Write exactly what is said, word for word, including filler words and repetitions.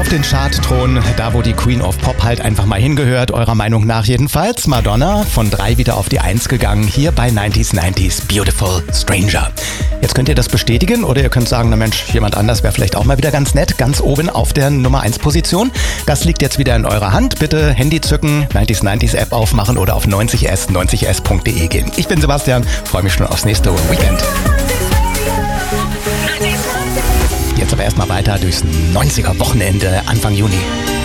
auf den Chartthron, da wo die Queen of Pop halt einfach mal hingehört, eurer Meinung nach jedenfalls. Madonna von drei wieder auf die eins gegangen, hier bei neunziger neunzig Beautiful Stranger. Jetzt könnt ihr das bestätigen oder ihr könnt sagen, na Mensch, jemand anders wäre vielleicht auch mal wieder ganz nett, ganz oben auf der Nummer eins Position. Das liegt jetzt wieder in eurer Hand. Bitte Handy zücken, neunziger neunzig App aufmachen oder auf neunzig s neunzig s punkt de gehen. Ich bin Sebastian, freue mich schon aufs nächste Weekend. Jetzt aber erstmal weiter durchs neunziger Wochenende Anfang Juni.